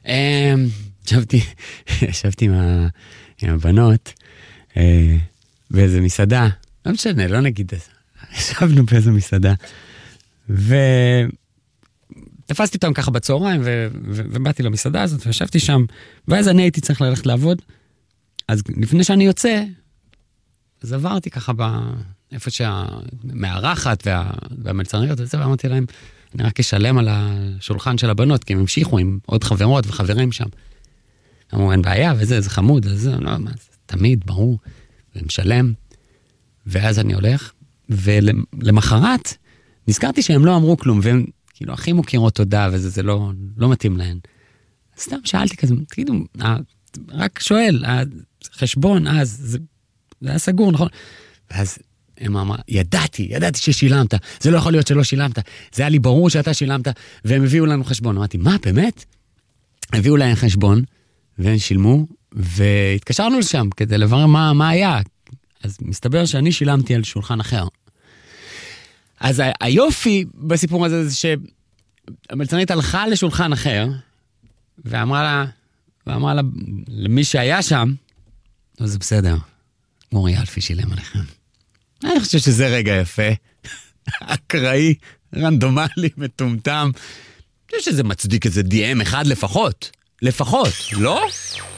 ישבתי עם הבנות באיזו מסעדה, לא משנה, לא נגיד את זה. ישבנו באיזו מסעדה, ותפסתי אותם ככה בצהריים, ובאתי למסעדה הזאת, וישבתי שם, ואז אני הייתי צריך ללכת לעבוד, אז לפני שאני יוצא, אז עברתי ככה איפה שהמארחת והמלצריות וזה, ואמרתי להם, אני רק אשלם על השולחן של הבנות, כי הם המשיכו עם עוד חברות וחברים שם. אמרו, אין בעיה, וזה, זה חמוד, אז זה, לא, תמיד, ברור, ומשלם, ואז אני הולך, ולמחרת, נזכרתי שהם לא אמרו כלום, והם כאילו הכי מוכירות תודה, וזה זה לא מתאים להן. סתם שאלתי כזה, תגידו, רק שואל, החשבון, אז, זה היה סגור, נכון? ואז הם אמרו, ידעתי ששילמת, זה לא יכול להיות שלא שילמת, זה היה לי ברור שאתה שילמת, והם הביאו לנו חשבון. אמרתי, מה, באמת? הביאו להם חשבון, והם שילמו, והתקשרנו לשם כדי לברר מה היה. אז מסתבר שאני שילמתי על שולחן אחר. אז היופי בסיפור הזה זה שהמלצרית הלכה לשולחן אחר, ואמרה לה, למי שהיה שם, לא, זה בסדר, מורי אלפי שילם עליכם. אני חושב שזה רגע יפה, אקראי, רנדומלי, מטומטם. אני חושב שזה מצדיק איזה DM אחד לפחות, לא?